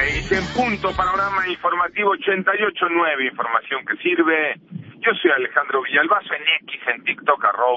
6 en punto, panorama informativo 88.9, información que sirve. Yo soy Alejandro Villalbazo, en X, en TikTok,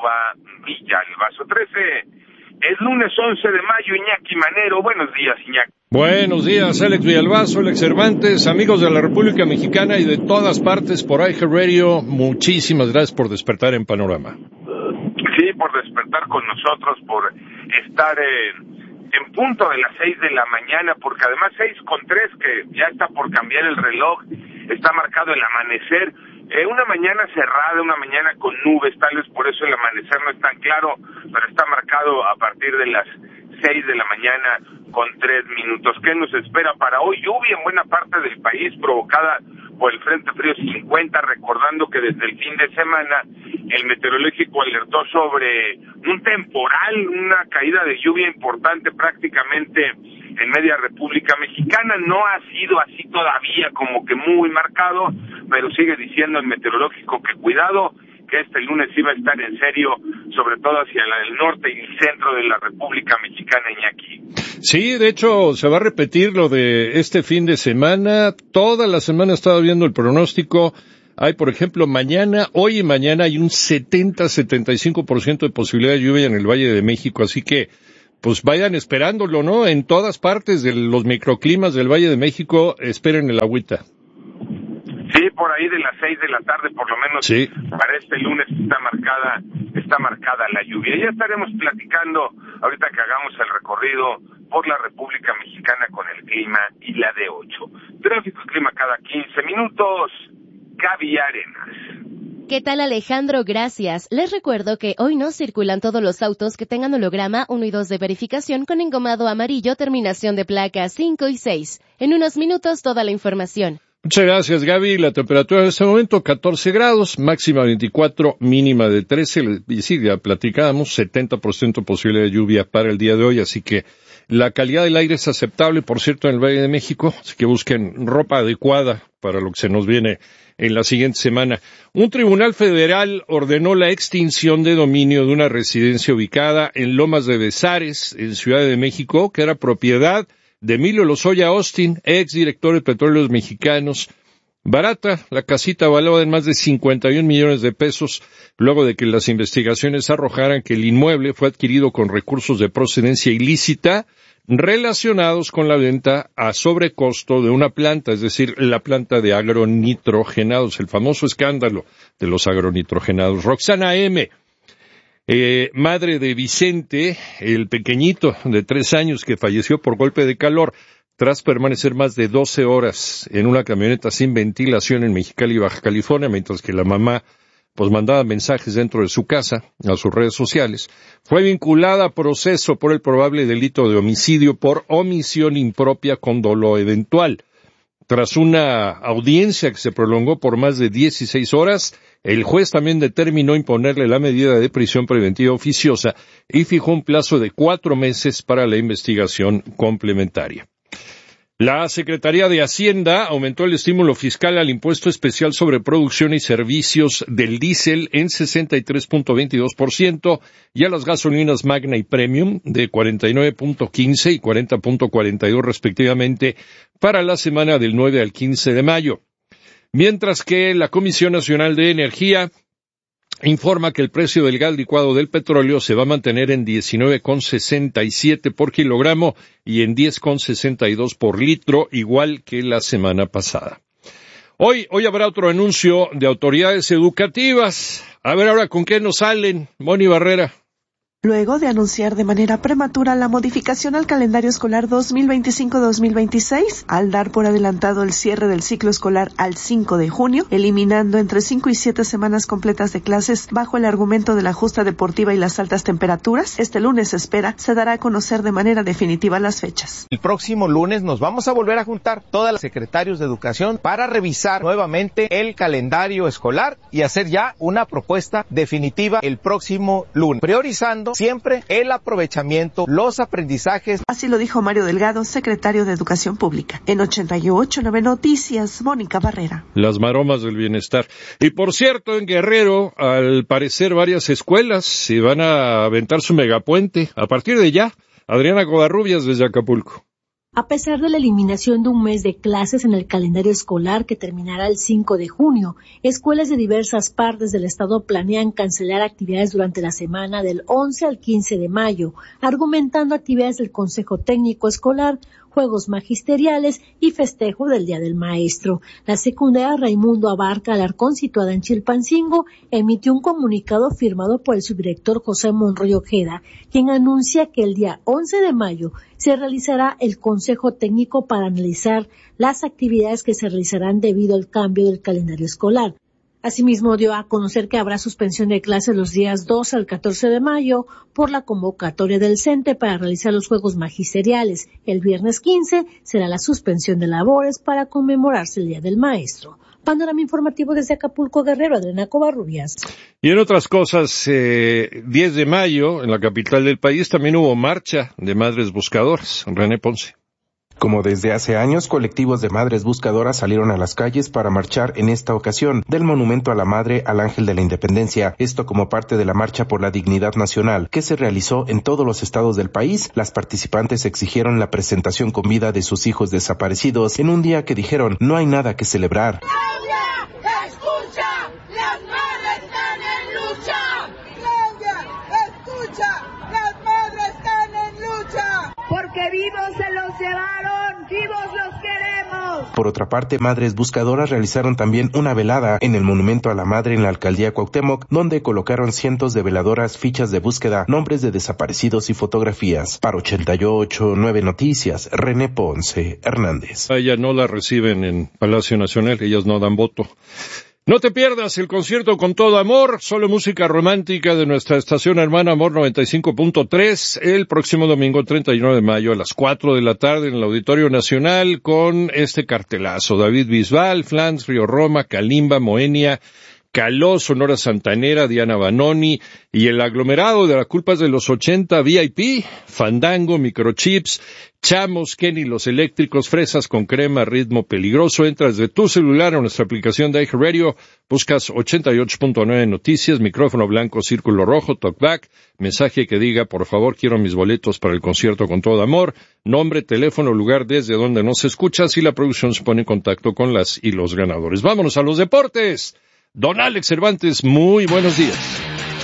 @Villalbazo13. Es lunes 11 de mayo, Iñaki Manero. Buenos días, Iñaki. Buenos días, Alex Villalbazo, Alex Cervantes, amigos de la República Mexicana y de todas partes por iHeartRadio. Muchísimas gracias por despertar en Panorama. Sí, por despertar con nosotros, por estar en punto de las 6 de la mañana, porque además 6:03, que ya está por cambiar el reloj, está marcado el amanecer. Una mañana cerrada, una mañana con nubes, tal vez por eso el amanecer no es tan claro, pero está marcado a partir de las 6 de la mañana con 3 minutos. ¿Qué nos espera para hoy? Lluvia en buena parte del país provocada por el Frente Frío 50, recordando que desde el fin de semana el meteorológico alertó sobre un temporal, una caída de lluvia importante prácticamente en media República Mexicana. No ha sido así todavía como que muy marcado, pero sigue diciendo el meteorológico que cuidado, que este lunes iba a estar en serio, sobre todo hacia el norte y el centro de la República Mexicana, Iñaki. Sí, de hecho, se va a repetir lo de este fin de semana. Toda la semana he estado viendo el pronóstico. Hay, por ejemplo, hoy y mañana hay un 70-75% de posibilidad de lluvia en el Valle de México, así que pues vayan esperándolo, ¿no? En todas partes de los microclimas del Valle de México, esperen el agüita. Sí, por ahí de las 6 de la tarde, por lo menos, sí. Para este lunes está marcada la lluvia. Ya estaremos platicando, ahorita que hagamos el recorrido por la República Mexicana con el clima y la de 8. Tráfico y clima cada 15 minutos, Gaby Arenas. ¿Qué tal, Alejandro? Gracias. Les recuerdo que hoy no circulan todos los autos que tengan holograma 1 y 2 de verificación con engomado amarillo, terminación de placas 5 y 6. En unos minutos, toda la información. Muchas gracias, Gaby. La temperatura en este momento 14 grados, máxima 24, mínima de 13. Y sí, ya platicábamos, 70% posibilidad de lluvia para el día de hoy, así que la calidad del aire es aceptable, por cierto, en el Valle de México, así que busquen ropa adecuada para lo que se nos viene en la siguiente semana. Un tribunal federal ordenó la extinción de dominio de una residencia ubicada en Lomas de Bezares, en Ciudad de México, que era propiedad de Emilio Lozoya Austin, exdirector de Petróleos Mexicanos. Barata, la casita valuada en más de 51 millones de pesos, luego de que las investigaciones arrojaran que el inmueble fue adquirido con recursos de procedencia ilícita relacionados con la venta a sobrecosto de una planta, es decir, la planta de agronitrogenados, el famoso escándalo de los agronitrogenados. Roxana M., madre de Vicente, el pequeñito de 3 años que falleció por golpe de calor tras permanecer más de 12 horas en una camioneta sin ventilación en Mexicali, Baja California, mientras que la mamá pues mandaba mensajes dentro de su casa, a sus redes sociales, fue vinculada a proceso por el probable delito de homicidio por omisión impropia con dolo eventual. Tras una audiencia que se prolongó por más de 16 horas, el juez también determinó imponerle la medida de prisión preventiva oficiosa y fijó un plazo de 4 meses para la investigación complementaria. La Secretaría de Hacienda aumentó el estímulo fiscal al impuesto especial sobre producción y servicios del diésel en 63.22% y a las gasolinas Magna y Premium de 49.15 y 40.42 respectivamente para la semana del 9 al 15 de mayo. Mientras que la Comisión Nacional de Energía informa que el precio del gas licuado del petróleo se va a mantener en 19,67 por kilogramo y en 10,62 por litro, igual que la semana pasada. Hoy habrá otro anuncio de autoridades educativas. A ver ahora con qué nos salen, Moni Barrera. Luego de anunciar de manera prematura la modificación al calendario escolar 2025-2026, al dar por adelantado el cierre del ciclo escolar al 5 de junio, eliminando entre 5 y 7 semanas completas de clases bajo el argumento de la justa deportiva y las altas temperaturas, este lunes se dará a conocer de manera definitiva las fechas. El próximo lunes nos vamos a volver a juntar todas las secretarios de educación para revisar nuevamente el calendario escolar y hacer ya una propuesta definitiva el próximo lunes, priorizando siempre el aprovechamiento, los aprendizajes. Así lo dijo Mario Delgado, secretario de Educación Pública. En 88.9 Noticias, Mónica Barrera. Las maromas del bienestar. Y por cierto, en Guerrero, al parecer varias escuelas se van a aventar su megapuente. A partir de ya, Adriana Covarrubias desde Acapulco. A pesar de la eliminación de un mes de clases en el calendario escolar que terminará el 5 de junio, escuelas de diversas partes del estado planean cancelar actividades durante la semana del 11 al 15 de mayo, argumentando actividades del Consejo Técnico Escolar, juegos magisteriales y festejo del Día del Maestro. La secundaria Raimundo Abarca Alarcón, situada en Chilpancingo, emitió un comunicado firmado por el subdirector José Monroy Ojeda, quien anuncia que el día 11 de mayo se realizará el Consejo Técnico para analizar las actividades que se realizarán debido al cambio del calendario escolar. Asimismo, dio a conocer que habrá suspensión de clases los días 2 al 14 de mayo por la convocatoria del CENTE para realizar los juegos magisteriales. El viernes 15 será la suspensión de labores para conmemorarse el Día del Maestro. Panorama informativo desde Acapulco, Guerrero, Adriana Covarrubias. Y en otras cosas, 10 de mayo, en la capital del país, también hubo marcha de madres buscadoras. René Ponce. Como desde hace años, colectivos de madres buscadoras salieron a las calles para marchar en esta ocasión del Monumento a la Madre al Ángel de la Independencia. Esto como parte de la Marcha por la Dignidad Nacional, que se realizó en todos los estados del país. Las participantes exigieron la presentación con vida de sus hijos desaparecidos en un día que dijeron no hay nada que celebrar. Porque vivos se los llevaron, vivos los queremos. Por otra parte, madres buscadoras realizaron también una velada en el Monumento a la Madre en la Alcaldía Cuauhtémoc, donde colocaron cientos de veladoras, fichas de búsqueda, nombres de desaparecidos y fotografías. Para 88.9 Noticias, René Ponce Hernández. A ella no la reciben en Palacio Nacional, ellas no dan voto. No te pierdas el concierto Con Todo Amor, solo música romántica de nuestra estación hermana Amor 95.3, el próximo domingo 31 de mayo a las 4 de la tarde en el Auditorio Nacional con este cartelazo. David Bisbal, Flans, Río Roma, Kalimba, Moenia, Caló, Sonora Santanera, Diana Banoni y el aglomerado de las culpas de los 80 VIP, Fandango, Microchips, Chamos, Kenny, Los Eléctricos, Fresas con Crema, Ritmo Peligroso. Entras de tu celular a nuestra aplicación de iHeartRadio, buscas 88.9 Noticias, micrófono blanco, círculo rojo, talkback, mensaje que diga, por favor, quiero mis boletos para el concierto Con Todo Amor, nombre, teléfono, lugar desde donde nos escuchas y la producción se pone en contacto con las y los ganadores. Vámonos a los deportes. Don Alex Cervantes, muy buenos días.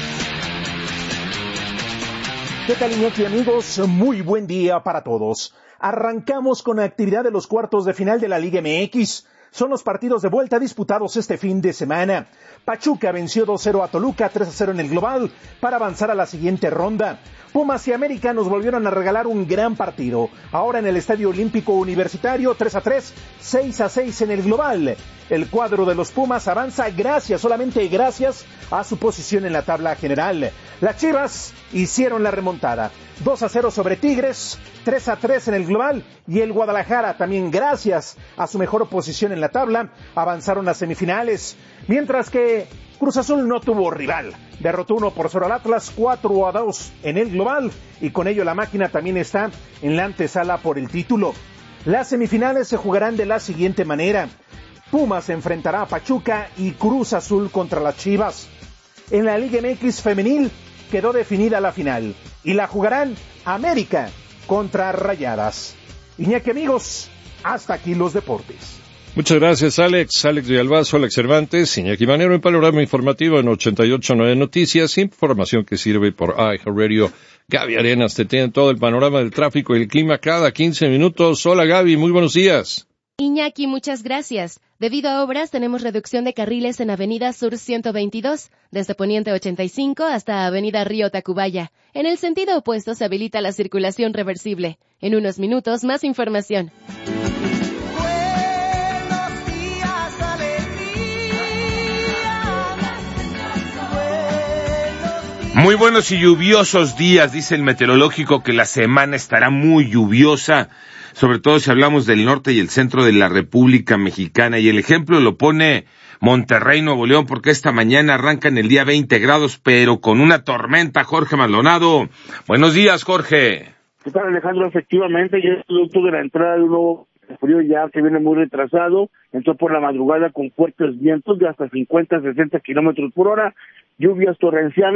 ¿Qué tal, Iñaki, amigos? Muy buen día para todos. Arrancamos con la actividad de los cuartos de final de la Liga MX. Son los partidos de vuelta disputados este fin de semana. Pachuca venció 2-0 a Toluca, 3-0 en el global, para avanzar a la siguiente ronda. Pumas y América nos volvieron a regalar un gran partido. Ahora en el Estadio Olímpico Universitario, 3-3, 6-6 en el global. El cuadro de los Pumas avanza solamente gracias a su posición en la tabla general. Las Chivas hicieron la remontada. 2-0 sobre Tigres, 3-3 en el global, y el Guadalajara también gracias a su mejor posición en la tabla avanzaron a semifinales, mientras que Cruz Azul no tuvo rival, derrotó 1-0 al Atlas, 4-2 en el global, y con ello la máquina también está en la antesala por el título. Las semifinales se jugarán de la siguiente manera: Pumas enfrentará a Pachuca y Cruz Azul contra las Chivas. En la Liga MX femenil quedó definida la final y la jugarán América contra Rayadas. Iñaki, amigos, hasta aquí los deportes. Muchas gracias, Alex. Alex Villalbazo, Alex Cervantes, Iñaki Manero en Panorama Informativo en 88.9 Noticias, información que sirve por iHeartRadio. Gaby Arenas te tiene todo el panorama del tráfico y el clima cada 15 minutos. Hola, Gaby, muy buenos días. Iñaki, muchas gracias. Debido a obras, tenemos reducción de carriles en Avenida Sur 122, desde Poniente 85 hasta Avenida Río Tacubaya. En el sentido opuesto se habilita la circulación reversible. En unos minutos, más información. Muy buenos y lluviosos días, dice el meteorológico que la semana estará muy lluviosa, sobre todo si hablamos del norte y el centro de la República Mexicana, y el ejemplo lo pone Monterrey, Nuevo León, porque esta mañana arrancan el día 20 grados, pero con una tormenta. Jorge Maldonado, buenos días, Jorge. ¿Qué tal, Alejandro? Efectivamente, ya es producto de la entrada de un nuevo frío ya que viene muy retrasado, entró por la madrugada con fuertes vientos de hasta 50-60 kilómetros por hora, lluvias torrenciales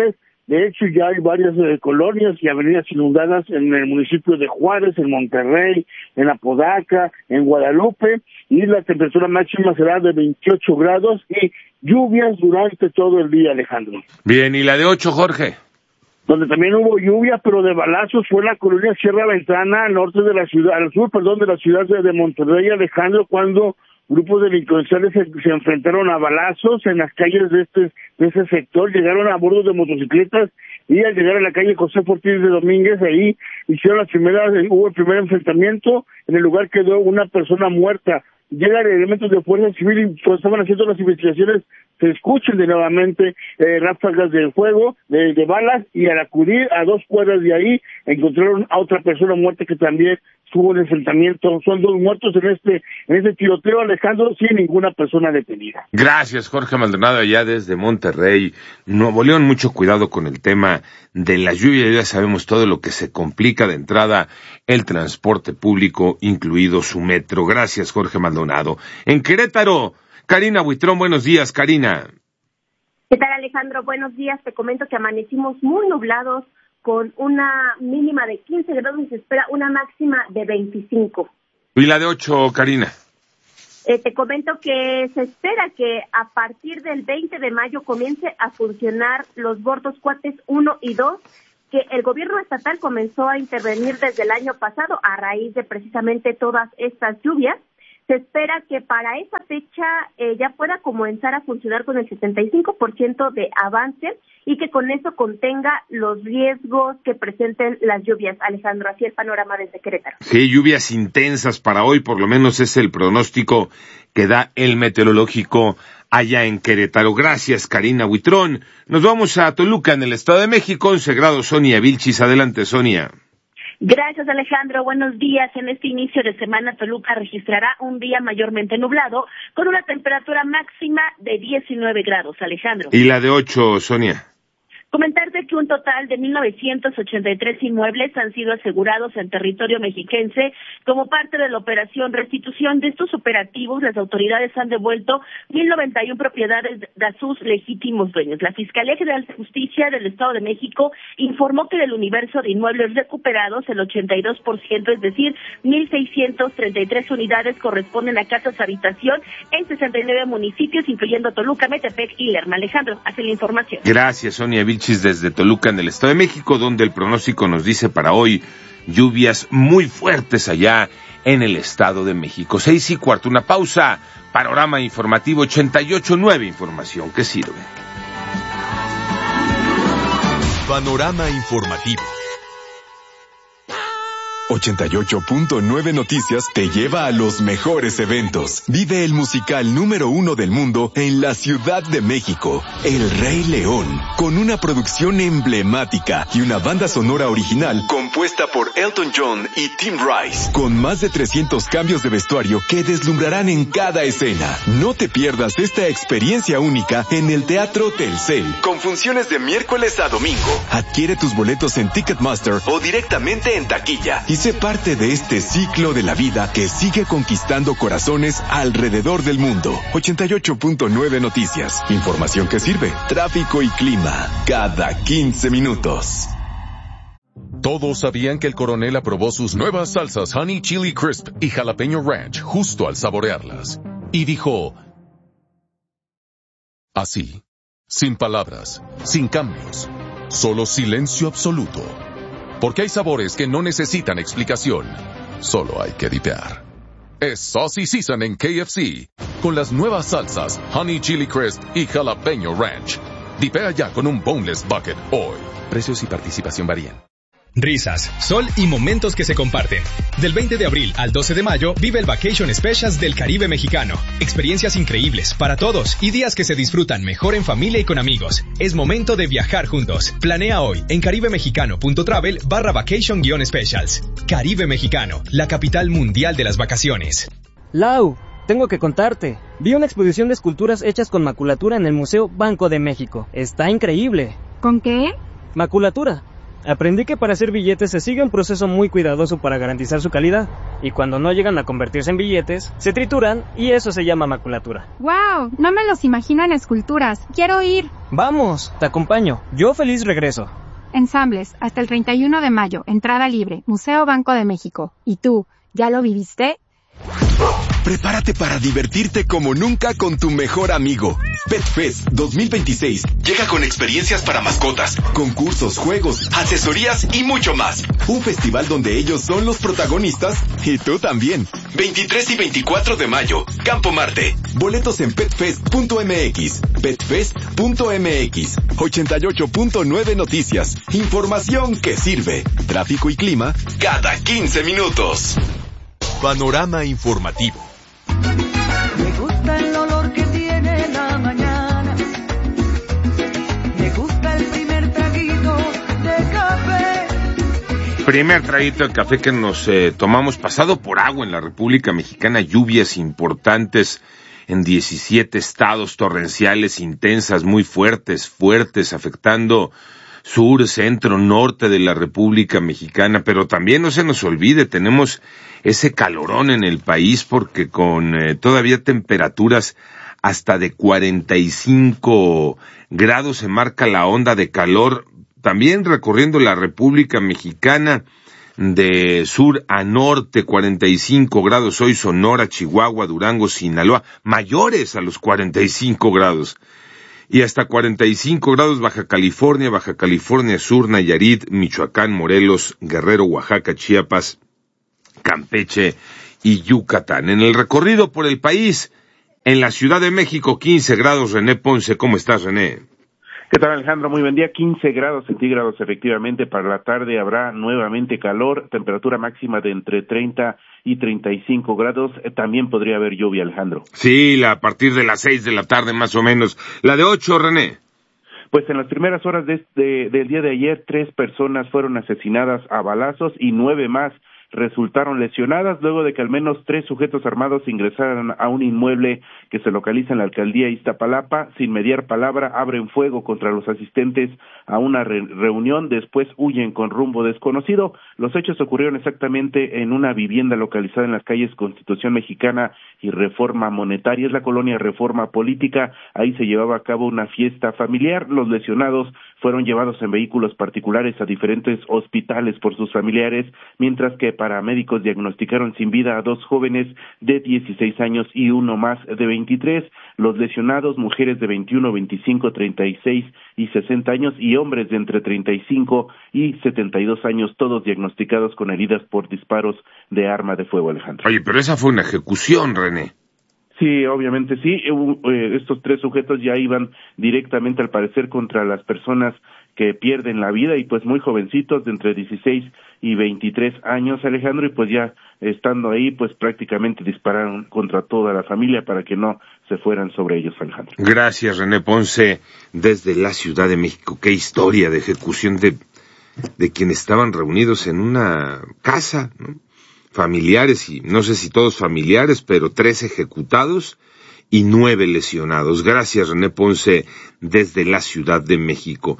De hecho, ya hay varias colonias y avenidas inundadas en el municipio de Juárez, en Monterrey, en Apodaca, en Guadalupe, y la temperatura máxima será de 28 grados y lluvias durante todo el día, Alejandro. Bien, ¿y la de 8, Jorge? Donde también hubo lluvia, pero de balazos, fue la colonia Sierra Ventana, al sur de la ciudad de Monterrey, Alejandro, cuando grupos delincuenciales se enfrentaron a balazos en las calles de ese sector, llegaron a bordo de motocicletas y al llegar a la calle José Ortiz de Domínguez, ahí hubo el primer enfrentamiento, en el lugar quedó una persona muerta. Llegan elementos de fuerza civil y cuando estaban haciendo las investigaciones se escuchan de nuevamente ráfagas de fuego, de balas, y al acudir a 2 cuadras de ahí encontraron a otra persona muerta que también tuvo el enfrentamiento. Son 2 muertos en este tiroteo, Alejandro, sin ninguna persona detenida. Gracias, Jorge Maldonado, allá desde Monterrey, Nuevo León. Mucho cuidado con el tema de la lluvia, ya sabemos todo lo que se complica de entrada el transporte público, incluido su metro. Gracias, Jorge Maldonado. En Querétaro, Karina Buitrón, buenos días, Karina. ¿Qué tal, Alejandro? Buenos días. Te comento que amanecimos muy nublados con una mínima de 15 grados y se espera una máxima de 25. ¿Y la de 8, Karina? Te comento que se espera que a partir del 20 de mayo comience a funcionar los bordos Cuates 1 y 2, que el gobierno estatal comenzó a intervenir desde el año pasado a raíz de precisamente todas estas lluvias. Se espera que para esa fecha ya pueda comenzar a funcionar con el 75% de avance y que con eso contenga los riesgos que presenten las lluvias. Alejandro, así el panorama desde Querétaro. Sí, lluvias intensas para hoy, por lo menos es el pronóstico que da el meteorológico allá en Querétaro. Gracias, Karina Buitrón. Nos vamos a Toluca, en el Estado de México, 11 grados, Sonia Vilchis. Adelante, Sonia. Gracias, Alejandro. Buenos días. En este inicio de semana, Toluca registrará un día mayormente nublado, con una temperatura máxima de 19 grados, Alejandro. ¿Y la de 8, Sonia? Comentarte que un total de 1,983 inmuebles han sido asegurados en territorio mexiquense como parte de la operación Restitución. De estos operativos, las autoridades han devuelto 1,091 propiedades a sus legítimos dueños. La Fiscalía General de Justicia del Estado de México informó que del universo de inmuebles recuperados, el 82%, es decir, 1,633 unidades, corresponden a casas habitación en 69 municipios, incluyendo Toluca, Metepec y Lerma. Alejandro, hace la información. Gracias, Sonia Vilchis, desde Toluca, en el Estado de México, donde el pronóstico nos dice para hoy lluvias muy fuertes allá en el Estado de México. 6:15, una pausa. Panorama informativo 88.9, información que sirve. Panorama informativo. 88.9 Noticias te lleva a los mejores eventos. Vive el musical número 1 del mundo en la Ciudad de México, El Rey León, con una producción emblemática y una banda sonora original compuesta por Elton John y Tim Rice, con más de 300 cambios de vestuario que deslumbrarán en cada escena. No te pierdas esta experiencia única en el Teatro Telcel, con funciones de miércoles a domingo. Adquiere tus boletos en Ticketmaster o directamente en taquilla y sé parte de este ciclo de la vida que sigue conquistando corazones alrededor del mundo. 88.9 Noticias. Información que sirve. Tráfico y clima. Cada 15 minutos. Todos sabían que el coronel aprobó sus nuevas salsas Honey Chili Crisp y Jalapeño Ranch justo al saborearlas. Y dijo, así, sin palabras, sin cambios, solo silencio absoluto. Porque hay sabores que no necesitan explicación, solo hay que dipear. Es Saucy Season en KFC, con las nuevas salsas Honey Chili Crisp y Jalapeño Ranch. Dipea ya con un Boneless Bucket hoy. Precios y participación varían. Risas, sol y momentos que se comparten. Del 20 de abril al 12 de mayo, vive el Vacation Specials del Caribe mexicano. Experiencias increíbles para todos y días que se disfrutan mejor en familia y con amigos. Es momento de viajar juntos. Planea hoy en caribemexicano.travel/vacation-specials. Caribe Mexicano, la capital mundial de las vacaciones. Lau, tengo que contarte. Vi una exposición de esculturas hechas con maculatura en el Museo Banco de México. Está increíble. ¿Con qué? Maculatura. Aprendí que para hacer billetes se sigue un proceso muy cuidadoso para garantizar su calidad, y cuando no llegan a convertirse en billetes, se trituran y eso se llama maculatura. ¡Wow! No me los imagino en esculturas. ¡Quiero ir! ¡Vamos! Te acompaño. Yo feliz regreso. Ensambles, hasta el 31 de mayo, entrada libre, Museo Banco de México. ¿Y tú, ya lo viviste? Prepárate para divertirte como nunca con tu mejor amigo. PetFest 2026 llega con experiencias para mascotas, concursos, juegos, asesorías y mucho más. Un festival donde ellos son los protagonistas y tú también. 23 y 24 de mayo, Campo Marte. Boletos en petfest.mx. Petfest.mx. 88.9 Noticias. Información que sirve. Tráfico y clima cada 15 minutos. Panorama informativo. Me gusta el olor que tiene la mañana. Me gusta el primer traguito de café. Primer traguito de café que nos tomamos pasado por agua en la República Mexicana. Lluvias importantes en 17 estados, torrenciales intensas, muy fuertes, afectando sur, centro, norte de la República Mexicana. Pero también no se nos olvide, tenemos ese calorón en el país porque con todavía temperaturas hasta de 45 grados se marca la onda de calor, también recorriendo la República Mexicana de sur a norte, 45 grados hoy Sonora, Chihuahua, Durango, Sinaloa, mayores a los 45 grados. Y hasta 45 grados Baja California Sur, Nayarit, Michoacán, Morelos, Guerrero, Oaxaca, Chiapas, Campeche y Yucatán. En el recorrido por el país, en la Ciudad de México, 15 grados. René Ponce, ¿cómo estás, René? ¿Qué tal, Alejandro? Muy buen día. 15 grados centígrados efectivamente. Para la tarde habrá nuevamente calor, temperatura máxima de entre 30 y 35 grados. También podría haber lluvia, Alejandro. Sí, a partir de las 6 de la tarde más o menos. La de 8, René. Pues en las primeras horas del día de ayer, 3 personas fueron asesinadas a balazos y 9 más resultaron lesionadas luego de que al menos 3 sujetos armados ingresaran a un inmueble que se localiza en la alcaldía Iztapalapa. Sin mediar palabra, abren fuego contra los asistentes a una reunión, después huyen con rumbo desconocido. Los hechos ocurrieron exactamente en una vivienda localizada en las calles Constitución Mexicana y Reforma Monetaria, es la colonia Reforma Política. Ahí se llevaba a cabo una fiesta familiar. Los lesionados fueron llevados en vehículos particulares a diferentes hospitales por sus familiares, mientras que paramédicos diagnosticaron sin vida a 2 jóvenes de 16 años y uno más de 23. Los lesionados, mujeres de 21, 25, 36 y 60 años y hombres de entre 35 y 72 años, todos diagnosticados con heridas por disparos de arma de fuego, Alejandro. Oye, pero esa fue una ejecución, René. Sí, obviamente sí. Estos 3 sujetos ya iban directamente, al parecer, contra las personas que pierden la vida, y pues muy jovencitos, de entre 16 y 23 años, Alejandro, y pues ya estando ahí, pues prácticamente dispararon contra toda la familia para que no se fueran sobre ellos, Alejandro. Gracias, René Ponce, desde la Ciudad de México. Qué historia de ejecución de quienes estaban reunidos en una casa, ¿no? Familiares, y no sé si todos familiares, pero 3 ejecutados y 9 lesionados. Gracias, René Ponce, desde la Ciudad de México.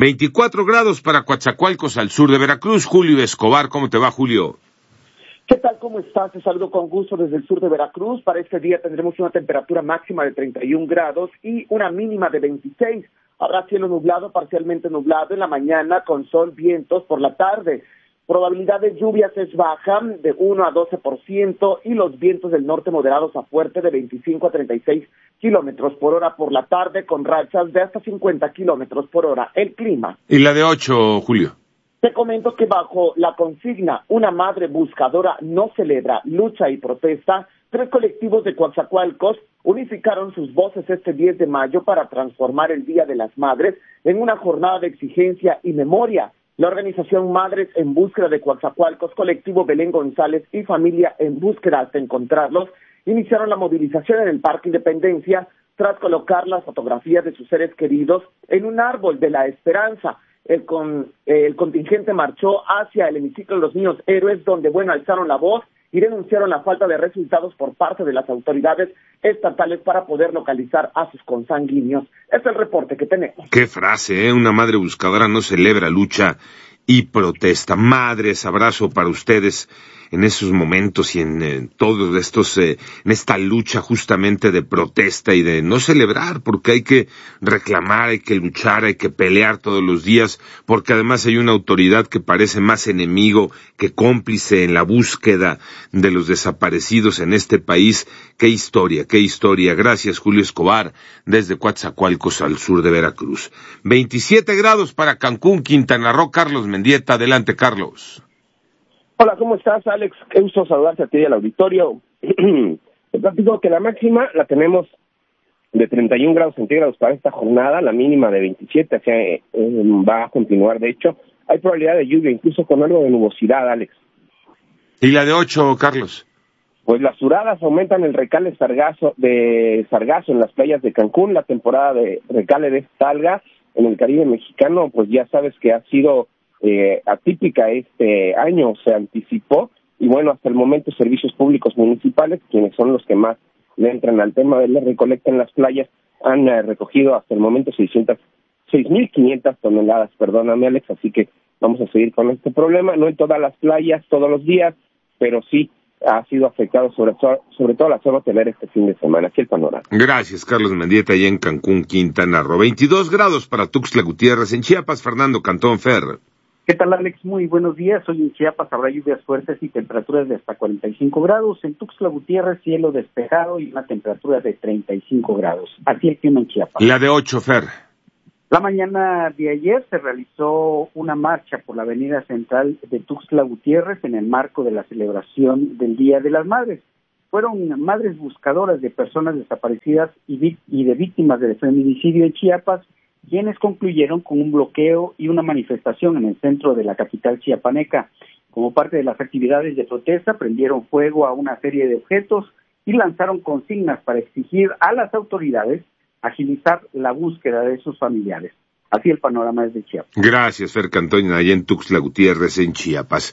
24 grados para Coatzacoalcos, al sur de Veracruz. Julio Escobar, ¿cómo te va, Julio? ¿Qué tal? ¿Cómo estás? Te saludo con gusto desde el sur de Veracruz. Para este día tendremos una temperatura máxima de 31 grados y una mínima de 26. Habrá cielo nublado, parcialmente nublado en la mañana, con sol, vientos por la tarde. Probabilidad de lluvias es baja, de 1 a 12%, y los vientos del norte moderados a fuerte de 25 a 36 kilómetros por hora por la tarde, con rachas de hasta 50 kilómetros por hora. El clima. ¿Y la de 8, Julio? Te comento que bajo la consigna Una madre buscadora no celebra, lucha y protesta, 3 colectivos de Coatzacoalcos unificaron sus voces este 10 de mayo para transformar el Día de las Madres en una jornada de exigencia y memoria. La organización Madres en Búsqueda de Coatzacoalcos, colectivo Belén González y Familia en Búsqueda hasta encontrarlos, iniciaron la movilización en el Parque Independencia tras colocar las fotografías de sus seres queridos en un árbol de la esperanza. El contingente marchó hacia el hemiciclo de los Niños Héroes, donde, alzaron la voz y denunciaron la falta de resultados por parte de las autoridades estatales para poder localizar a sus consanguíneos. Este es el reporte que tenemos. Qué frase, ¿eh? Una madre buscadora no celebra, lucha y protesta. Madres, abrazo para ustedes en esos momentos y en todos estos, en esta lucha justamente de protesta y de no celebrar, porque hay que reclamar, hay que luchar, hay que pelear todos los días, porque además hay una autoridad que parece más enemigo que cómplice en la búsqueda de los desaparecidos en este país. Qué historia, qué historia. Gracias, Julio Escobar, desde Coatzacoalcos al sur de Veracruz. 27 grados para Cancún, Quintana Roo. Carlos Mendieta, adelante, Carlos. Hola, ¿cómo estás, Alex? Qué gusto saludarte a ti y al auditorio. Te platico que la máxima la tenemos de 31 grados centígrados para esta jornada, la mínima de 27, que va a continuar. De hecho, hay probabilidad de lluvia, incluso con algo de nubosidad, Alex. ¿Y la de 8, Carlos? Pues las suradas aumentan el recale de sargazo en las playas de Cancún. La temporada de recale de esta alga en el Caribe mexicano, pues ya sabes que ha sido atípica este año, se anticipó, y bueno, hasta el momento servicios públicos municipales, quienes son los que más le entran al tema de la recolecta en las playas, han recogido hasta el momento 6.500 toneladas, perdóname, Alex, así que vamos a seguir con este problema, no en todas las playas, todos los días, pero sí ha sido afectado sobre todo la zona hotelera este fin de semana. Aquí el panorama. Gracias, Carlos Mendieta, allá en Cancún, Quintana Roo. 22 grados para Tuxtla Gutiérrez. En Chiapas, Fernando Cantón Ferrer. ¿Qué tal, Alex? Muy buenos días. Hoy en Chiapas habrá lluvias fuertes y temperaturas de hasta 45 grados. En Tuxtla Gutiérrez, cielo despejado y una temperatura de 35 grados. Así el clima en Chiapas. La de 8, Fer. La mañana de ayer se realizó una marcha por la avenida central de Tuxtla Gutiérrez en el marco de la celebración del Día de las Madres. Fueron madres buscadoras de personas desaparecidas y de víctimas del feminicidio en Chiapas, quienes concluyeron con un bloqueo y una manifestación en el centro de la capital chiapaneca. Como parte de las actividades de protesta, prendieron fuego a una serie de objetos y lanzaron consignas para exigir a las autoridades agilizar la búsqueda de sus familiares. Así el panorama es de Chiapas. Gracias, Fer Cantón, allá en Tuxtla Gutiérrez, en Chiapas.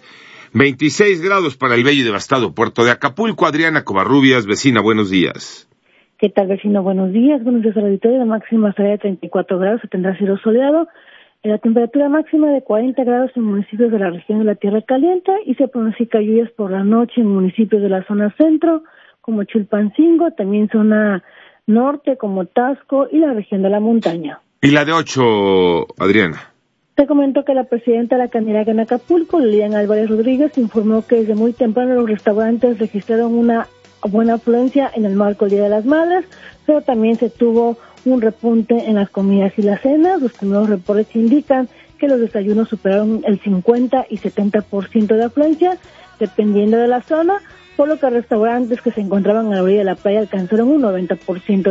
26 grados para el bello y devastado puerto de Acapulco. Adriana Covarrubias, vecina, buenos días. ¿Qué tal, vecino? Buenos días al auditorio. La máxima será de 34 grados, se tendrá cielo soleado. La temperatura máxima de 40 grados en municipios de la región de la Tierra Caliente y se pronostica lluvias por la noche en municipios de la zona centro, como Chilpancingo, también zona norte, como Tasco y la región de la montaña. ¿Y la de 8, Adriana? Te comento que la presidenta de la Caniraga en Acapulco, Lilian Álvarez Rodríguez, informó que desde muy temprano los restaurantes registraron una buena afluencia en el marco del Día de las Madres, pero también se tuvo un repunte en las comidas y las cenas. Los primeros reportes indican que los desayunos superaron el 50 y 70% de afluencia, dependiendo de la zona, por lo que restaurantes que se encontraban a la orilla de la playa alcanzaron un 90%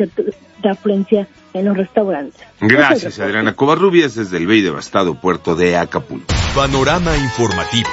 de afluencia en los restaurantes. Gracias, Adriana Covarrubias, desde el bello y devastado puerto de Acapulco. Panorama informativo.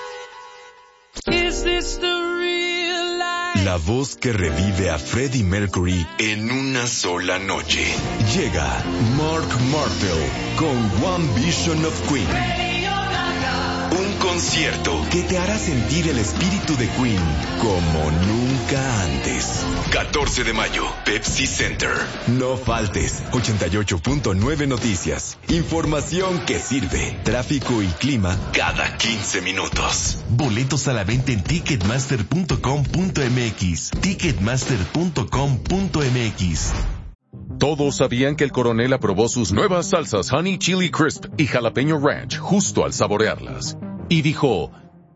La voz que revive a Freddie Mercury en una sola noche. Llega Mark Martel con One Vision of Queen. Un concierto que te hará sentir el espíritu de Queen como nunca antes. 14 de mayo, Pepsi Center. No faltes. 88.9 Noticias. Información que sirve. Tráfico y clima cada 15 minutos. Boletos a la venta en ticketmaster.com.mx. Ticketmaster.com.mx. Todos sabían que el coronel aprobó sus nuevas salsas Honey Chili Crisp y Jalapeño Ranch justo al saborearlas. Y dijo,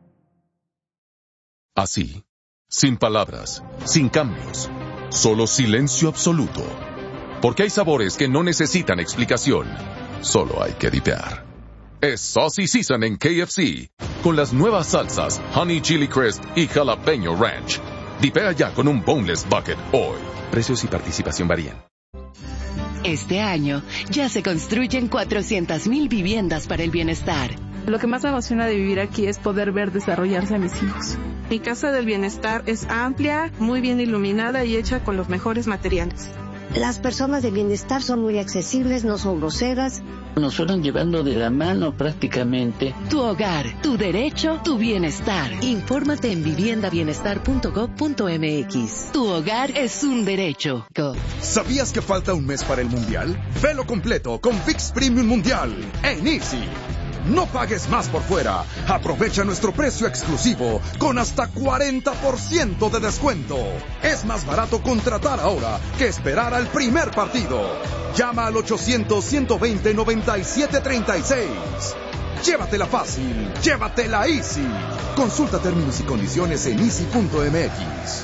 así, sin palabras, sin cambios, solo silencio absoluto. Porque hay sabores que no necesitan explicación, solo hay que dipear. Es Saucy Season en KFC, con las nuevas salsas Honey Chili Crisp y Jalapeño Ranch. Dipea ya con un Boneless Bucket hoy. Precios y participación varían. Este año ya se construyen 400,000 viviendas para el bienestar. Lo que más me emociona de vivir aquí es poder ver desarrollarse a mis hijos. Mi casa del bienestar es amplia, muy bien iluminada y hecha con los mejores materiales. Las personas de bienestar son muy accesibles, no son groseras. Nos fueron llevando de la mano prácticamente. Tu hogar, tu derecho, tu bienestar. Infórmate en viviendabienestar.gov.mx. Tu hogar es un derecho. ¿Sabías que falta un mes para el Mundial? Velo completo con ViX Premium Mundial en Easy. No pagues más por fuera. Aprovecha nuestro precio exclusivo con hasta 40% de descuento. Es más barato contratar ahora que esperar al primer partido. Llama al 800-120-9736. Llévatela fácil, llévatela easy. Consulta términos y condiciones en easy.mx.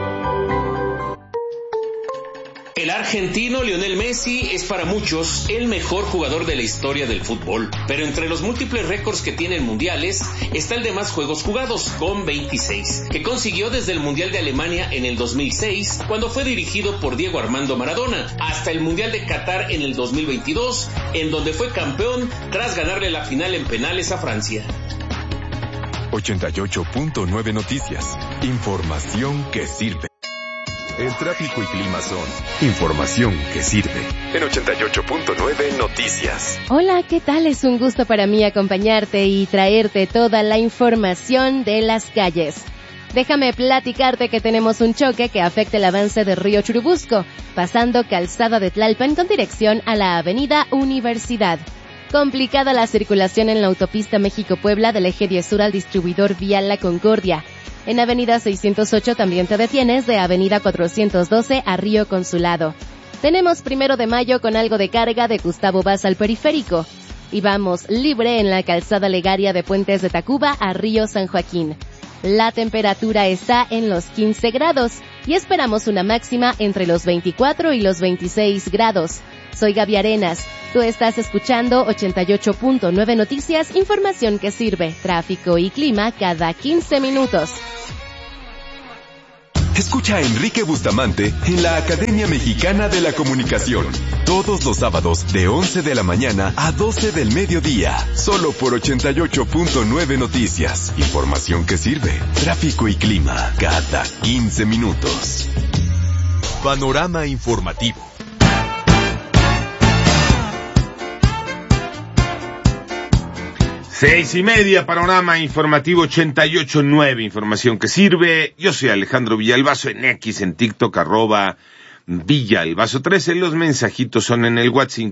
El argentino Lionel Messi es para muchos el mejor jugador de la historia del fútbol, pero entre los múltiples récords que tiene en mundiales está el de más juegos jugados, con 26, que consiguió desde el Mundial de Alemania en el 2006, cuando fue dirigido por Diego Armando Maradona, hasta el Mundial de Qatar en el 2022, en donde fue campeón tras ganarle la final en penales a Francia. 88.9 Noticias. Información que sirve. El tráfico y clima son información que sirve. En 88.9 Noticias. Hola, ¿qué tal? Es un gusto para mí acompañarte y traerte toda la información de las calles. Déjame platicarte que tenemos un choque que afecta el avance de Río Churubusco, pasando Calzada de Tlalpan con dirección a la Avenida Universidad. Complicada la circulación en la autopista México-Puebla del eje 10 sur al distribuidor vial La Concordia. En Avenida 608 también te detienes de Avenida 412 a Río Consulado. Tenemos 1 de mayo con algo de carga de Gustavo Vaz al Periférico. Y vamos libre en la calzada Legaria de Puentes de Tacuba a Río San Joaquín. La temperatura está en los 15 grados y esperamos una máxima entre los 24 y los 26 grados. Soy Gaby Arenas. Tú estás escuchando 88.9 Noticias, información que sirve, tráfico y clima cada 15 minutos. Escucha a Enrique Bustamante en la Academia Mexicana de la Comunicación. Todos los sábados de 11 de la mañana a 12 del mediodía. Solo por 88.9 Noticias. Información que sirve. Tráfico y clima cada 15 minutos. Panorama informativo. 6:30, panorama informativo 88.9, información que sirve. Yo soy Alejandro Villalbazo en X, en TikTok, @Villalbazo 13. Los mensajitos son en el WhatsApp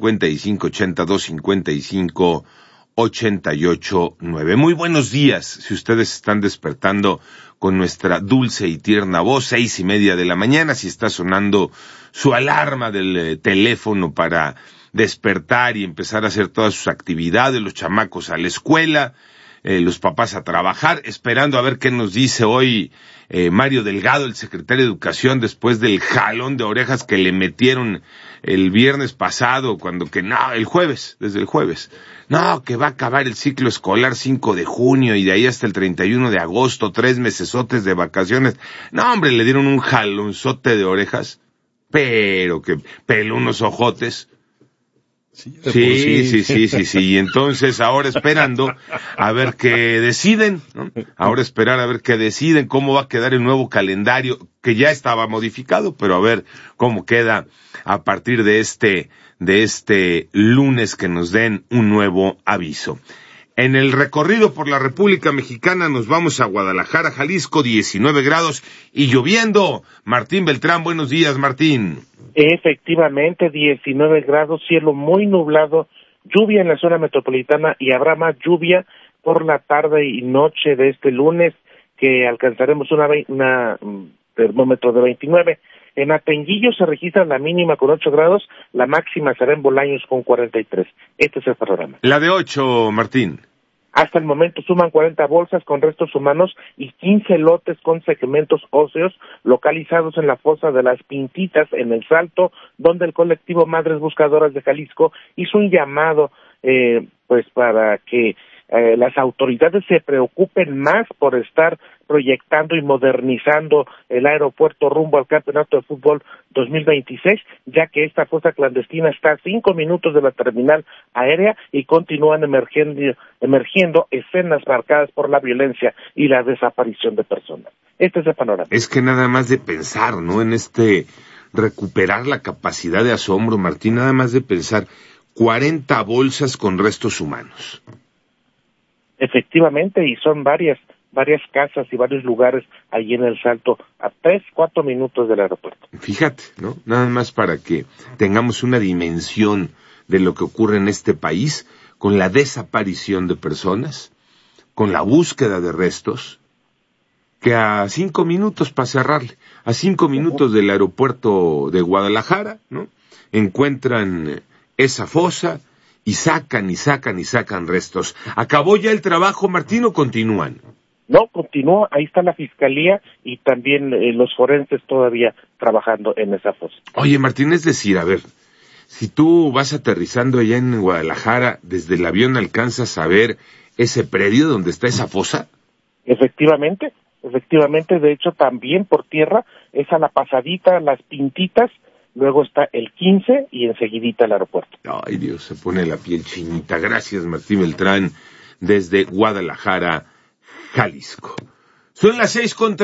55825588.9. Muy buenos días, si ustedes están despertando con nuestra dulce y tierna voz, 6:30 de la mañana, si está sonando su alarma del teléfono para despertar y empezar a hacer todas sus actividades, los chamacos a la escuela, los papás a trabajar, esperando a ver qué nos dice hoy Mario Delgado, el secretario de Educación, después del jalón de orejas que le metieron el viernes pasado, desde el jueves, que va a acabar el ciclo escolar 5 de junio y de ahí hasta el 31 de agosto, 3 mesesotes de vacaciones. Hombre, le dieron un jalonzote de orejas, pero que peló unos ojotes. Sí. Y entonces ahora esperando a ver qué deciden, ¿no? Ahora esperar a ver qué deciden, cómo va a quedar el nuevo calendario, que ya estaba modificado, pero a ver cómo queda a partir de este lunes que nos den un nuevo aviso. En el recorrido por la República Mexicana nos vamos a Guadalajara, Jalisco, 19 grados y lloviendo. Martín Beltrán, buenos días, Martín. Efectivamente, 19 grados, cielo muy nublado, lluvia en la zona metropolitana y habrá más lluvia por la tarde y noche de este lunes, que alcanzaremos un termómetro de 29. En Atenguillo se registra la mínima con 8 grados, la máxima será en Bolaños con 43. Este es el panorama. La de 8, Martín. Hasta el momento suman 40 bolsas con restos humanos y 15 lotes con segmentos óseos localizados en la fosa de las Pintitas en El Salto, donde el colectivo Madres Buscadoras de Jalisco hizo un llamado para que las autoridades se preocupen más por estar proyectando y modernizando el aeropuerto rumbo al Campeonato de Fútbol 2026, ya que esta fosa clandestina está a 5 minutos de la terminal aérea y continúan emergiendo escenas marcadas por la violencia y la desaparición de personas. Este es el panorama. Es que nada más de pensar, ¿no?, en recuperar la capacidad de asombro, Martín, nada más de pensar, 40 bolsas con restos humanos. Efectivamente, y son varias casas y varios lugares allí en El Salto, a 3-4 minutos del aeropuerto. Fíjate, ¿no? Nada más para que tengamos una dimensión de lo que ocurre en este país. con la desaparición de personas, con la búsqueda de restos, que a 5 minutos para cerrarle, a 5 minutos del aeropuerto de Guadalajara, ¿no? Encuentran esa fosa y sacan restos. ¿Acabó ya el trabajo, Martín, o continúan? No, continúa, ahí está la fiscalía y también los forenses todavía trabajando en esa fosa. Oye, Martín, es decir, a ver, si tú vas aterrizando allá en Guadalajara, desde el avión alcanzas a ver ese predio donde está esa fosa. Efectivamente, de hecho también por tierra es a la pasadita, las Pintitas, luego está el 15 y enseguidita el aeropuerto. Ay, Dios, se pone la piel chinita. Gracias, Martín Beltrán, desde Guadalajara, Jalisco. Son las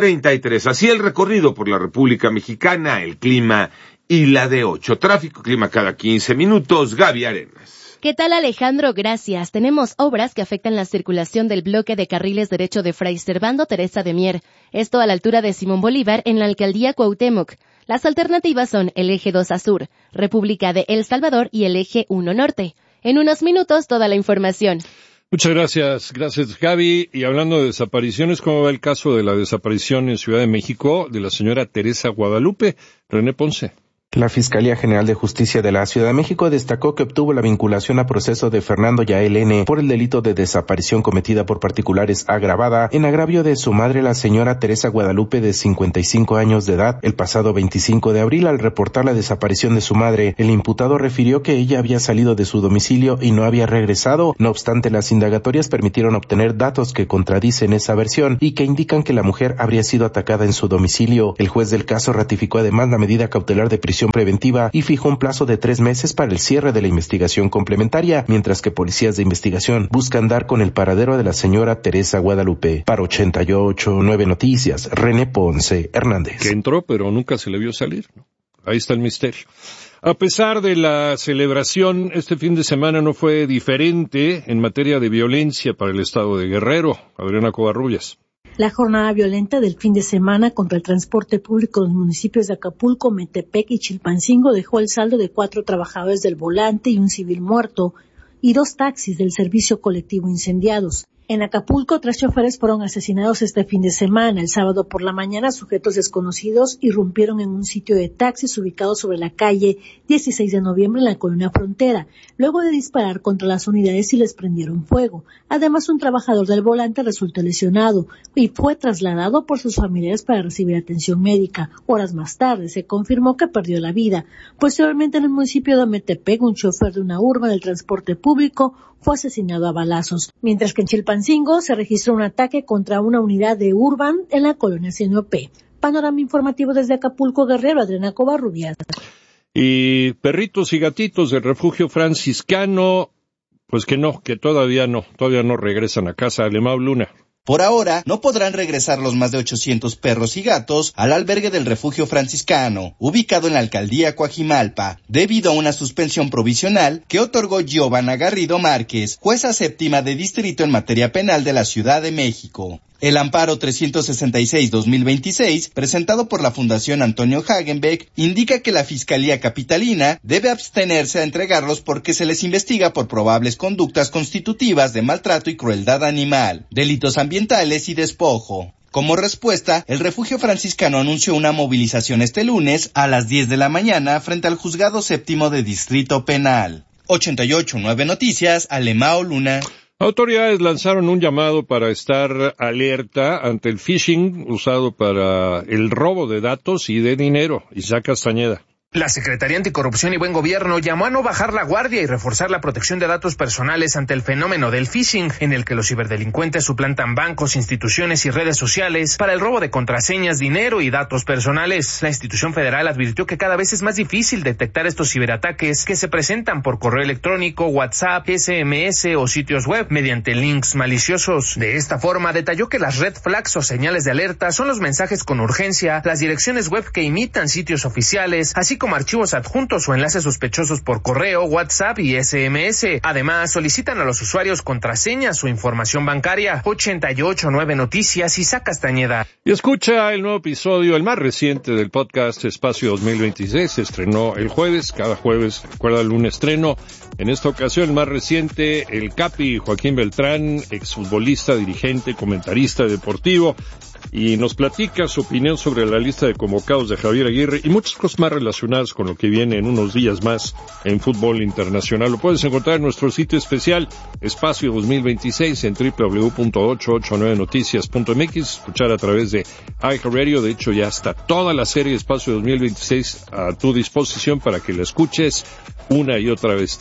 6:33, así el recorrido por la República Mexicana, el clima y la de 8. Tráfico, clima cada 15 minutos, Gaby Arenas. ¿Qué tal, Alejandro? Gracias. Tenemos obras que afectan la circulación del bloque de carriles derecho de Fray Servando Teresa de Mier. Esto a la altura de Simón Bolívar en la alcaldía Cuauhtémoc. Las alternativas son el eje 2 a sur, República de El Salvador y el eje 1 norte. En unos minutos, toda la información. Muchas gracias. Gracias, Gaby. Y hablando de desapariciones, ¿cómo va el caso de la desaparición en Ciudad de México de la señora Teresa Guadalupe? René Ponce. La Fiscalía General de Justicia de la Ciudad de México destacó que obtuvo la vinculación a proceso de Fernando Yael N. por el delito de desaparición cometida por particulares agravada en agravio de su madre, la señora Teresa Guadalupe, de 55 años de edad. El pasado 25 de abril, al reportar la desaparición de su madre, el imputado refirió que ella había salido de su domicilio y no había regresado. No obstante, las indagatorias permitieron obtener datos que contradicen esa versión y que indican que la mujer habría sido atacada en su domicilio. El juez del caso ratificó además la medida cautelar de prisión preventiva y fijó un plazo de 3 meses para el cierre de la investigación complementaria, mientras que policías de investigación buscan dar con el paradero de la señora Teresa Guadalupe. Para 88.9 Noticias, René Ponce Hernández. Que entró, pero nunca se le vio salir, ¿no? Ahí está el misterio. A pesar de la celebración, este fin de semana no fue diferente en materia de violencia para el estado de Guerrero. Adriana Covarrubias. La jornada violenta del fin de semana contra el transporte público en los municipios de Acapulco, Metepec y Chilpancingo dejó el saldo de 4 trabajadores del volante y un civil muerto, y 2 taxis del servicio colectivo incendiados. En Acapulco, 3 choferes fueron asesinados este fin de semana. El sábado por la mañana, sujetos desconocidos irrumpieron en un sitio de taxis ubicado sobre la calle 16 de noviembre en la colonia Frontera, luego de disparar contra las unidades y les prendieron fuego. Además, un trabajador del volante resultó lesionado y fue trasladado por sus familiares para recibir atención médica. Horas más tarde, se confirmó que perdió la vida. Posteriormente, en el municipio de Metepec, un chofer de una urba del transporte público fue asesinado a balazos, mientras que en Chilpancingo se registró un ataque contra una unidad de Urban en la colonia CNOP. Panorama informativo desde Acapulco, Guerrero, Adriana Covarrubias. Y perritos y gatitos del refugio franciscano, pues que todavía no regresan a casa. Alemão Luna. Por ahora, no podrán regresar los más de 800 perros y gatos al albergue del refugio franciscano, ubicado en la alcaldía Coajimalpa, debido a una suspensión provisional que otorgó Giovanna Garrido Márquez, jueza séptima de distrito en materia penal de la Ciudad de México. El amparo 366-2026, presentado por la Fundación Antonio Hagenbeck, indica que la Fiscalía Capitalina debe abstenerse a entregarlos porque se les investiga por probables conductas constitutivas de maltrato y crueldad animal, delitos ambientales y despojo. Como respuesta, el refugio franciscano anunció una movilización este lunes a las 10 de la mañana frente al Juzgado Séptimo de Distrito Penal. 88.9 Noticias, Alemão Luna. Autoridades lanzaron un llamado para estar alerta ante el phishing usado para el robo de datos y de dinero. Isaac Castañeda. La Secretaría Anticorrupción y Buen Gobierno llamó a no bajar la guardia y reforzar la protección de datos personales ante el fenómeno del phishing, en el que los ciberdelincuentes suplantan bancos, instituciones y redes sociales para el robo de contraseñas, dinero y datos personales. La institución federal advirtió que cada vez es más difícil detectar estos ciberataques que se presentan por correo electrónico, WhatsApp, SMS o sitios web mediante links maliciosos. De esta forma, detalló que las red flags o señales de alerta son los mensajes con urgencia, las direcciones web que imitan sitios oficiales, así como como archivos adjuntos o enlaces sospechosos por correo, WhatsApp y SMS. Además, solicitan a los usuarios contraseñas o información bancaria. 889 Noticias, Isaac Castañeda. Y escucha el nuevo episodio, el más reciente del podcast Espacio 2026. Se estrenó el jueves, cada jueves, recuerda el lunes estreno. En esta ocasión, el más reciente, el Capi Joaquín Beltrán, exfutbolista, dirigente, comentarista deportivo, y nos platica su opinión sobre la lista de convocados de Javier Aguirre y muchas cosas más relacionadas con lo que viene en unos días más en fútbol internacional. Lo puedes encontrar en nuestro sitio especial Espacio 2026 en www.889noticias.mx, escuchar a través de iHeartRadio. De hecho, ya está toda la serie Espacio 2026 a tu disposición para que la escuches una y otra vez,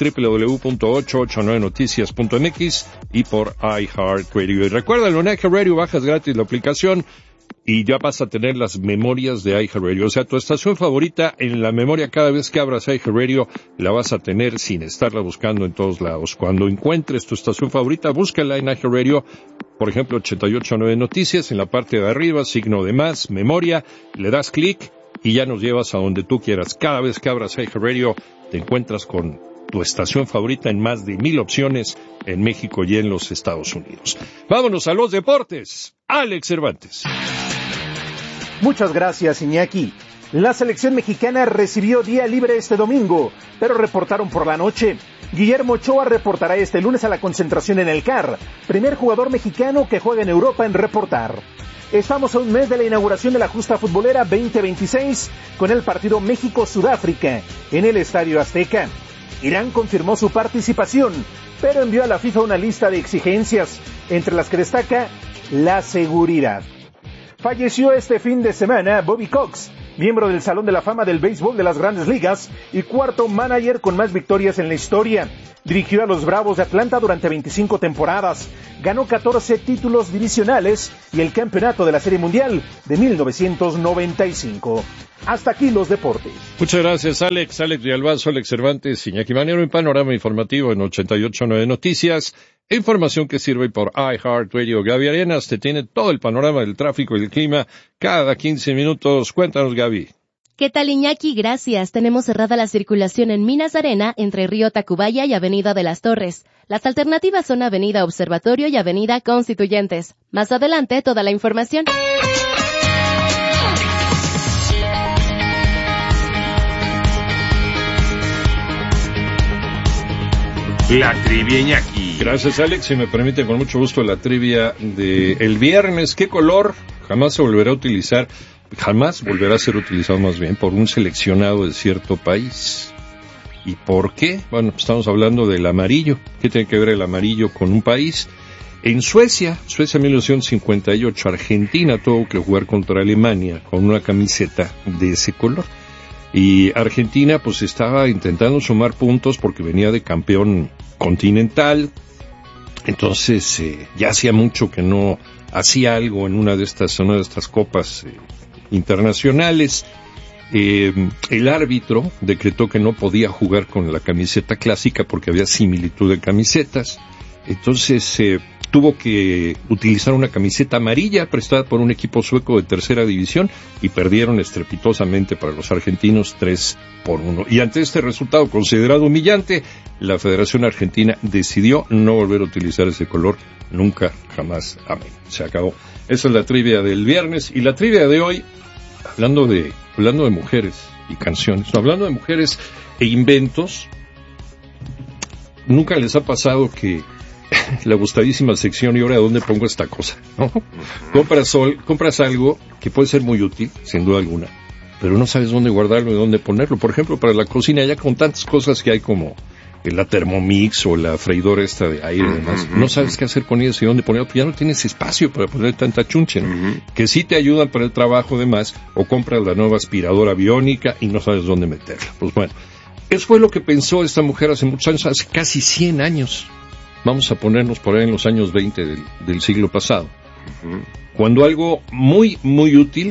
www.889noticias.mx y por iHeartRadio. Y recuerda, en iHeartRadio bajas gratis la aplicación y ya vas a tener las memorias de iHeartRadio. O sea, tu estación favorita en la memoria, cada vez que abras iHeartRadio, la vas a tener sin estarla buscando en todos lados. Cuando encuentres tu estación favorita, búscala en iHeartRadio, por ejemplo, 889 Noticias, en la parte de arriba, signo de más, memoria, le das clic y ya nos llevas a donde tú quieras. Cada vez que abras iHeartRadio, te encuentras con tu estación favorita en más de 1000 opciones en México y en los Estados Unidos. Vámonos a los deportes. Alex Cervantes. Muchas gracias, Iñaki. La selección mexicana recibió día libre este domingo, pero reportaron por la noche. Guillermo Ochoa reportará este lunes a la concentración en el CAR, primer jugador mexicano que juega en Europa en reportar. Estamos a un mes de la inauguración de la justa futbolera 2026 con el partido México-Sudáfrica en el Estadio Azteca. Irán confirmó su participación, pero envió a la FIFA una lista de exigencias, entre las que destaca la seguridad. Falleció este fin de semana Bobby Cox, miembro del Salón de la Fama del Béisbol de las Grandes Ligas y cuarto manager con más victorias en la historia. Dirigió a los Bravos de Atlanta durante 25 temporadas, ganó 14 títulos divisionales y el campeonato de la Serie Mundial de 1995. Hasta aquí los deportes. Muchas gracias, Alex. Alex Villalbazo, Alex Cervantes, Iñaki Manero, en panorama informativo en 88.9 Noticias. Información que sirve por iHeartRadio. Gaby Arenas te tiene todo el panorama del tráfico y el clima cada 15 minutos. Cuéntanos, Gaby. ¿Qué tal, Iñaki? Gracias. Tenemos cerrada la circulación en Minas Arena entre Río Tacubaya y Avenida de las Torres. Las alternativas son Avenida Observatorio y Avenida Constituyentes. Más adelante, toda la información. La trivia, Iñaki. Gracias, Alex. Si me permite, con mucho gusto, la trivia de el viernes. ¿Qué color jamás se volverá a utilizar? Jamás volverá a ser utilizado, más bien, por un seleccionado de cierto país. ¿Y por qué? Bueno, estamos hablando del amarillo. ¿Qué tiene que ver el amarillo con un país? En Suecia 1958, Argentina tuvo que jugar contra Alemania con una camiseta de ese color. Y Argentina pues estaba intentando sumar puntos porque venía de campeón continental. Entonces ya hacía mucho que no hacía algo en una de estas copas internacionales. El árbitro decretó que no podía jugar con la camiseta clásica porque había similitud de camisetas. Entonces tuvo que utilizar una camiseta amarilla prestada por un equipo sueco de tercera división y perdieron estrepitosamente para los argentinos 3-1. Y ante este resultado considerado humillante, la Federación Argentina decidió no volver a utilizar ese color nunca, jamás, amén. Se acabó. Esa es la trivia del viernes. Y la trivia de hoy, hablando de mujeres y canciones, hablando de mujeres e inventos, ¿nunca les ha pasado que la gustadísima sección, y ahora dónde pongo esta cosa, ¿no? Compras algo que puede ser muy útil, sin duda alguna, pero no sabes dónde guardarlo y dónde ponerlo? Por ejemplo, para la cocina, ya con tantas cosas que hay como la Thermomix o la freidora esta de aire y demás, no sabes qué hacer con ellas y dónde ponerlo, pues ya no tienes espacio para poner tanta chunche, ¿no? Que sí te ayudan para el trabajo demás, o compras la nueva aspiradora biónica y no sabes dónde meterla. Pues bueno, eso fue lo que pensó esta mujer hace muchos años, hace casi 100 años. Vamos a ponernos por ahí en los años 20 del siglo pasado. Cuando algo muy, muy útil,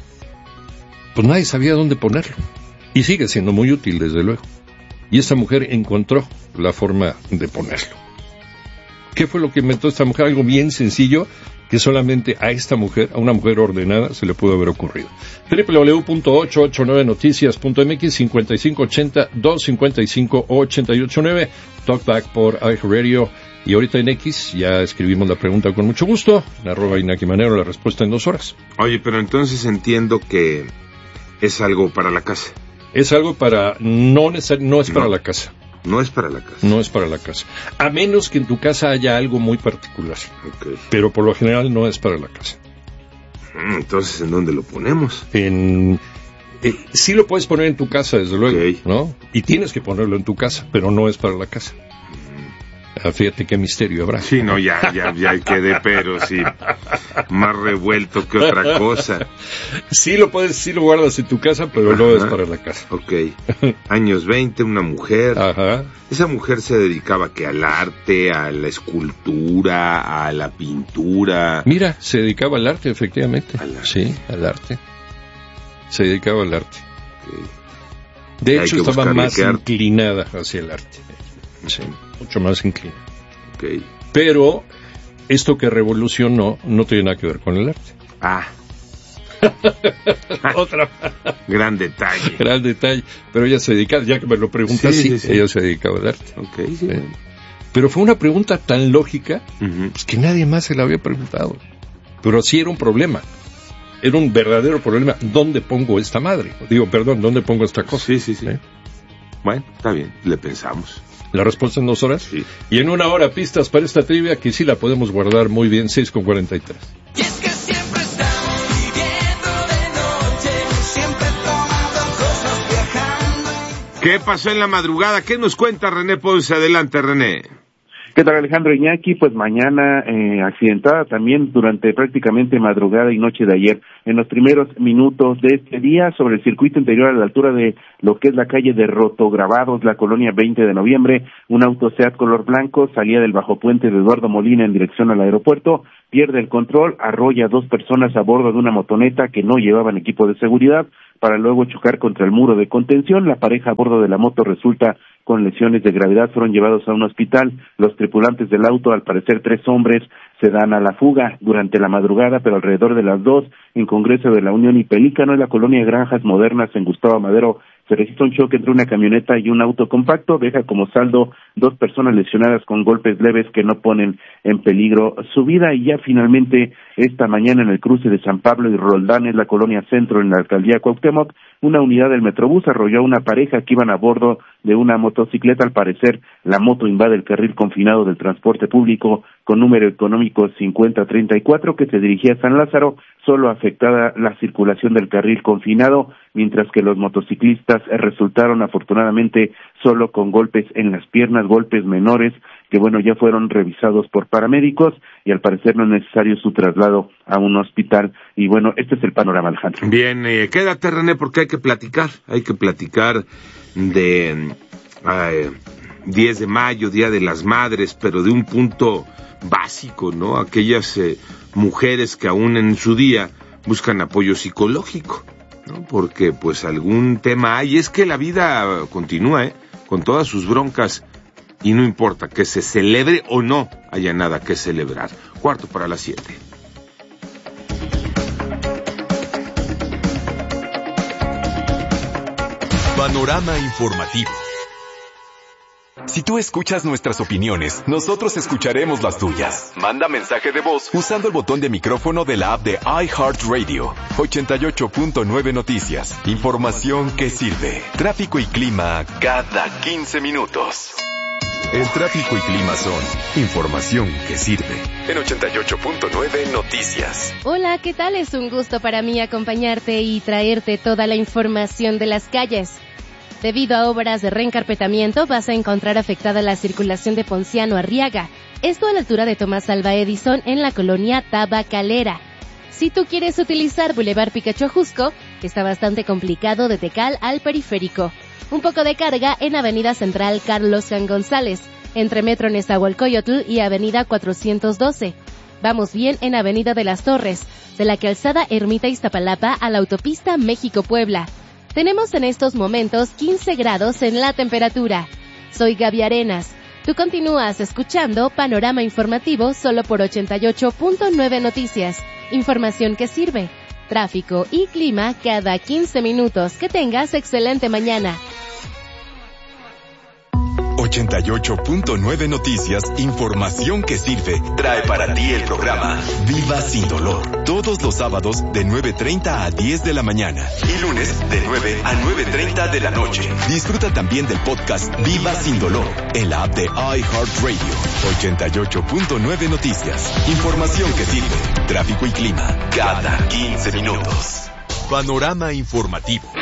pues nadie sabía dónde ponerlo. Y sigue siendo muy útil, desde luego. Y esta mujer encontró la forma de ponerlo. ¿Qué fue lo que inventó esta mujer? Algo bien sencillo, que solamente a esta mujer, a una mujer ordenada, se le pudo haber ocurrido. www.889noticias.mx 5580-255-889, Talkback por iHeartRadio. Y ahorita en X ya escribimos la pregunta con mucho gusto, en @Iñaki Manero, la respuesta en 2 horas. Oye, pero entonces entiendo que es algo para la casa. Es algo para, no es para la casa. No es para la casa. No es para la casa. A menos que en tu casa haya algo muy particular. Okay. Pero por lo general no es para la casa. Entonces, ¿en dónde lo ponemos? Sí lo puedes poner en tu casa, desde luego, okay, ¿no? Y tienes que ponerlo en tu casa, pero no es para la casa. Fíjate qué misterio habrá. Sí, no, ya quedé, pero sí, más revuelto que otra cosa. Sí lo guardas en tu casa, pero no es para la casa. Ok. Años 20, una mujer. Ajá. Esa mujer se dedicaba que al arte, a la escultura, a la pintura. Mira, se dedicaba al arte, efectivamente. Sí, al arte. Se dedicaba al arte. Okay. De hecho, estaba más inclinada hacia el arte. Sí, mucho más inclinada. Okay. Pero esto que revolucionó no tiene nada que ver con el arte. Otra. Gran detalle. Gran detalle. Pero ella se dedicaba, ya que me lo preguntas, sí, ella se dedicaba al arte. Okay, sí. Pero fue una pregunta tan lógica, pues, que nadie más se la había preguntado. Pero sí era un problema. Era un verdadero problema. ¿Dónde pongo esta madre? ¿Dónde pongo esta cosa? Sí. Bueno, está bien, le pensamos. ¿La respuesta en 2 horas? Sí. Y en 1 hora pistas para esta trivia que sí la podemos guardar muy bien, 6:43. Y es que siempre estamos viviendo de noche, siempre tomando cosas, viajando. ¿Qué pasó en la madrugada? ¿Qué nos cuenta René Ponce? Adelante, René. ¿Qué tal, Alejandro Iñaki? Pues mañana accidentada también durante prácticamente madrugada y noche de ayer. En los primeros minutos de este día, sobre el circuito interior a la altura de lo que es la calle de Rotograbados, la colonia 20 de noviembre, un auto Seat color blanco salía del bajo puente de Eduardo Molina en dirección al aeropuerto, pierde el control, arrolla a 2 personas a bordo de una motoneta que no llevaban equipo de seguridad, para luego chocar contra el muro de contención. La pareja a bordo de la moto resulta con lesiones de gravedad, fueron llevados a un hospital. Los tripulantes del auto, al parecer 3 hombres, se dan a la fuga durante la madrugada, pero alrededor de las 2, en Congreso de la Unión y Pelícano, en la colonia Granjas Modernas, en Gustavo Madero, se registra un choque entre una camioneta y un auto compacto, deja como saldo 2 personas lesionadas con golpes leves que no ponen en peligro su vida. Y ya finalmente, esta mañana en el cruce de San Pablo y Roldán, en la colonia Centro, en la alcaldía Cuauhtémoc, una unidad del Metrobús arrolló a una pareja que iban a bordo de una motocicleta. Al parecer, la moto invade el carril confinado del transporte público con número económico 5034 que se dirigía a San Lázaro, solo afectada la circulación del carril confinado, mientras que los motociclistas resultaron afortunadamente solo con golpes en las piernas, golpes menores, que ya fueron revisados por paramédicos y al parecer no es necesario su traslado a un hospital. Y este es el panorama, Alejandro. Bien, quédate, René, porque hay que platicar de 10 de mayo, Día de las Madres, pero de un punto básico, ¿no? Aquellas mujeres que aún en su día buscan apoyo psicológico, ¿no? Porque pues algún tema hay, es que la vida continúa, con todas sus broncas, y no importa que se celebre o no haya nada que celebrar. 6:45. Panorama informativo. Si tú escuchas nuestras opiniones, nosotros escucharemos las tuyas. Manda mensaje de voz usando el botón de micrófono de la app de iHeartRadio. 88.9 Noticias. Información que sirve. Tráfico y clima cada 15 minutos. El tráfico y clima son información que sirve. En 88.9 Noticias. Hola, ¿qué tal? Es un gusto para mí acompañarte y traerte toda la información de las calles. Debido a obras de reencarpetamiento, vas a encontrar afectada la circulación de Ponciano Arriaga. Esto a la altura de Tomás Alva Edison en la colonia Tabacalera. Si tú quieres utilizar Boulevard Picacho Jusco, está bastante complicado de Tecal al Periférico. Un poco de carga en Avenida Central Carlos San González, entre Metro Nezahualcóyotl y Avenida 412. Vamos bien en Avenida de las Torres, de la calzada Ermita Iztapalapa a la autopista México-Puebla. Tenemos en estos momentos 15 grados en la temperatura. Soy Gaby Arenas. Tú continúas escuchando Panorama Informativo solo por 88.9 Noticias. Información que sirve. Tráfico y clima cada 15 minutos. Que tengas excelente mañana. 88.9 Noticias, información que sirve, trae para ti el programa Viva Sin Dolor, todos los sábados de 9:30 a 10 de la mañana y lunes de 9 a 9:30 de la noche. Disfruta también del podcast Viva Sin Dolor en la app de iHeartRadio. 88.9 Noticias, información que sirve, tráfico y clima cada 15 minutos. Panorama informativo.